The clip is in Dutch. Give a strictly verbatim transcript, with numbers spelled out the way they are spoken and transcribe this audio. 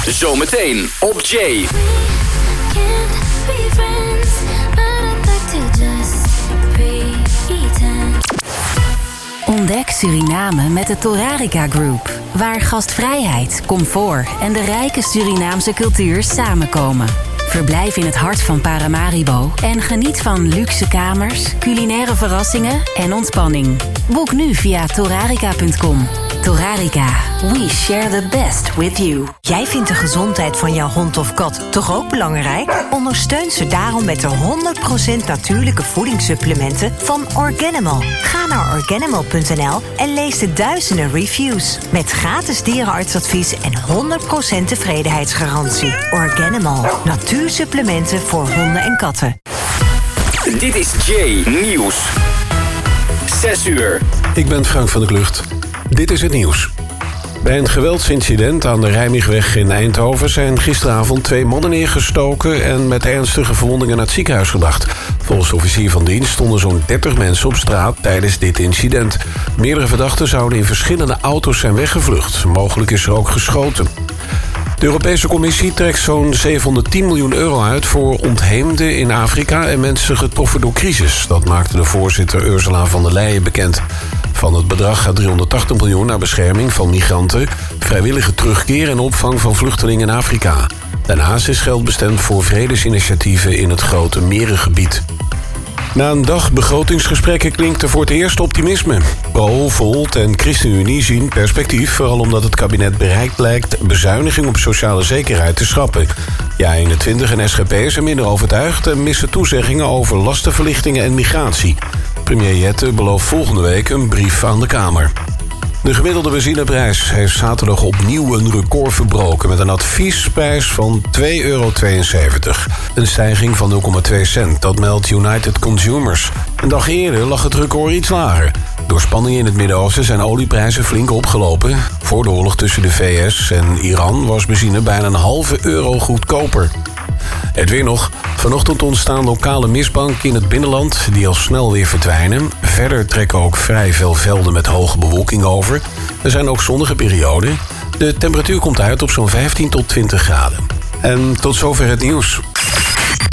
Zometeen op Jay. Ontdek Suriname met de Torarica Group, waar gastvrijheid, comfort en de rijke Surinaamse cultuur samenkomen. Verblijf in het hart van Paramaribo en geniet van luxe kamers, culinaire verrassingen en ontspanning. Boek nu via torarica punt com. Torarica, we share the best with you. Jij vindt de gezondheid van jouw hond of kat toch ook belangrijk? Ondersteun ze daarom met de honderd procent natuurlijke voedingssupplementen van Organimal. Ga naar organimal punt n l en lees de duizenden reviews. Met gratis dierenartsadvies en honderd procent tevredenheidsgarantie. Organimal, natuursupplementen voor honden en katten. Dit is Jay Nieuws. zes uur. Ik ben Frank van der Klucht. Dit is het nieuws. Bij een geweldsincident aan de Rijmigweg in Eindhoven zijn gisteravond twee mannen neergestoken en met ernstige verwondingen naar het ziekenhuis gebracht. Volgens de officier van dienst stonden zo'n dertig mensen op straat tijdens dit incident. Meerdere verdachten zouden in verschillende auto's zijn weggevlucht. Mogelijk is er ook geschoten. De Europese Commissie trekt zo'n zevenhonderdtien miljoen euro uit voor ontheemden in Afrika en mensen getroffen door crisis. Dat maakte de voorzitter Ursula von der Leyen bekend. Van het bedrag gaat driehonderdtachtig miljoen naar bescherming van migranten, vrijwillige terugkeer en opvang van vluchtelingen in Afrika. Daarnaast is geld bestemd voor vredesinitiatieven in het grote merengebied. Na een dag begrotingsgesprekken klinkt er voor het eerst optimisme. Pro, Volt en ChristenUnie zien perspectief, vooral omdat het kabinet bereikt lijkt bezuiniging op sociale zekerheid te schrappen. Ja eenentwintig en S G P zijn minder overtuigd en missen toezeggingen over lastenverlichtingen en migratie. Premier Jette belooft volgende week een brief aan de Kamer. De gemiddelde benzineprijs heeft zaterdag opnieuw een record verbroken met een adviesprijs van twee euro tweeënzeventig. Een stijging van nul komma twee cent, dat meldt United Consumers. Een dag eerder lag het record iets lager. Door spanningen in het Midden-Oosten zijn olieprijzen flink opgelopen. Voor de oorlog tussen de V S en Iran was benzine bijna een halve euro goedkoper. Het weer nog. Vanochtend ontstaan lokale mistbanken in het binnenland die al snel weer verdwijnen. Verder trekken ook vrij veel velden met hoge bewolking over. Er zijn ook zonnige perioden. De temperatuur komt uit op zo'n vijftien tot twintig graden. En tot zover het nieuws.